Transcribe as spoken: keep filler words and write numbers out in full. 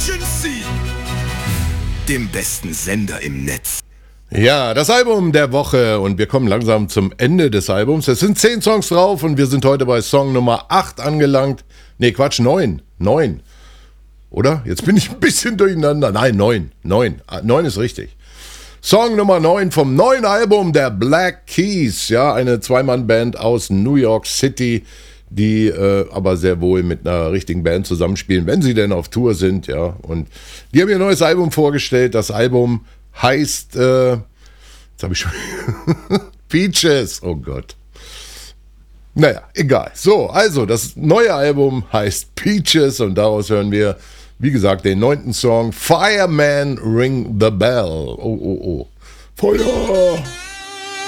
Emergency! Dem besten Sender im Netz. Ja, das Album der Woche und wir kommen langsam zum Ende des Albums. Es sind zehn Songs drauf und wir sind heute bei Song Nummer acht angelangt. Ne, Quatsch, neun. neun. Oder? Jetzt bin ich ein bisschen durcheinander. Nein, neun. neun. neun ist richtig. Song Nummer neun vom neuen Album der Black Keys. Ja, eine Zwei-Mann-Band aus New York City, die äh, aber sehr wohl mit einer richtigen Band zusammenspielen, wenn sie denn auf Tour sind. Ja, und die haben ihr neues Album vorgestellt. Das Album heißt, äh, jetzt habe ich schon Peaches, oh Gott. Naja, egal. So, also das neue Album heißt Peaches und daraus hören wir, wie gesagt, den neunten Song Fireman Ring the Bell. Oh, oh, oh. Feuer!